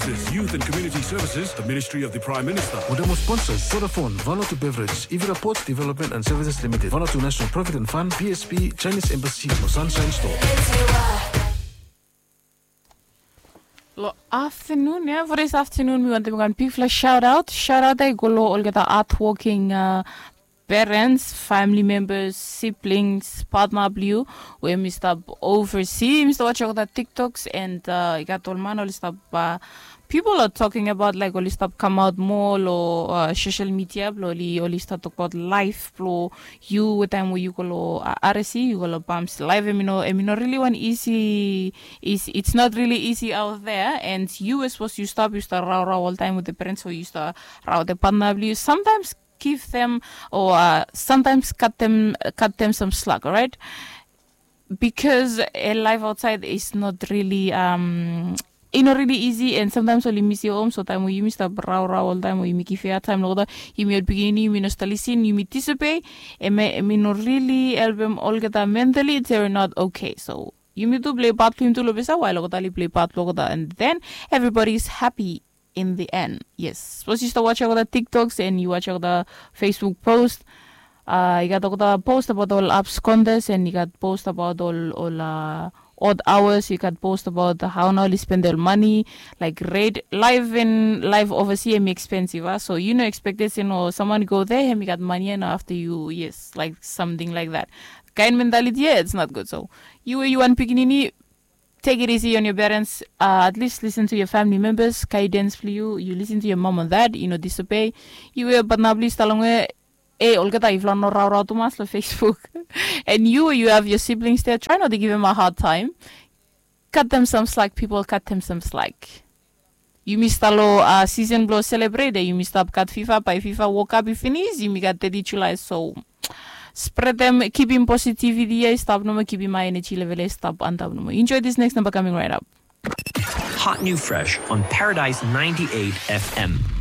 Youth and Community Services, the Ministry of the Prime Minister. Modemo sponsors Vodafone, Vanuatu Beverage, Ivira Ports Development and Services Limited, Vanuatu National Provident Fund, PSP, Chinese Embassy, no Sunshine Store. Afternoon, yeah. For this afternoon, we want to give a big shout out. Shout out to all the art-working parents, family members, siblings, partner blue, where Mr. Oversee, Mr. Watch all the TikToks and you got all man all stuff. People are talking about like all stuff come out more or social media, all stuff talk about life, you with time where you go RSC, you go bumps live. I mean, really one easy is it's not really easy out there, and you as supposed you start raw all time with the parents, or you start raw the partner blue. Sometimes give them or sometimes cut them some slack, all right? Because a life outside is not really really easy, and sometimes only miss your home. So time when you miss the raw all time when you make fair time, no, you may beginning, you may not listen, you may disobey, and may not really help them all get mentally they're not okay. So you may do play part film to lobesa while play part and then everybody is happy in the end. Yes. Suppose you start watching all the TikToks and you watch all the Facebook posts. You got all the post about all apps contests, and you got post about all odd hours. You got post about how now they spend their money, like rate live overseas and expensive. So expected someone go there and you got money and after you, yes, like something like that. Kind mentality, yeah, it's not good. So you want pikinini. Take it easy on your parents. At least listen to your family members. Guidance for you. You listen to your mom and dad. Disobey. You will but not please along all get if no raw to mass Facebook. And you have your siblings there. Try not to give them a hard time. Cut them some slack, people. Cut them some slack. You missed a season blow celebrate. You missed up cut FIFA by FIFA. Woke up if finish. You got the July. So spread them, keeping positivity, stop no keeping my energy level, stop and no. Enjoy this next number coming right up. Hot new fresh on Paradise 98 FM.